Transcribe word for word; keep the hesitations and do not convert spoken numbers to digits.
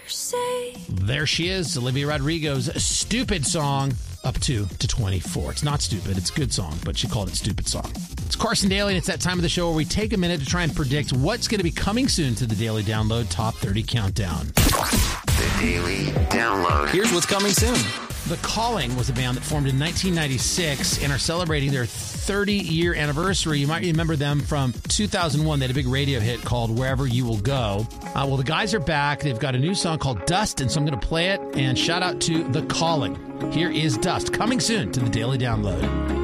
say. There she is, Olivia Rodrigo's Stupid Song, up to to twenty-four. It's not stupid, it's a good song, but she called it Stupid Song. It's Carson Daly, and it's that time of the show where we take a minute to try and predict what's going to be coming soon to the Daily Download Top thirty Countdown. The Daily Download. Here's what's coming soon. The Calling was a band that formed in nineteen ninety-six and are celebrating their thirty-year anniversary. You might remember them from two thousand one. They had a big radio hit called Wherever You Will Go. Uh, well, the guys are back. They've got a new song called Dust, and so I'm going to play it. And shout out to The Calling. Here is Dust, coming soon to the Daily Download.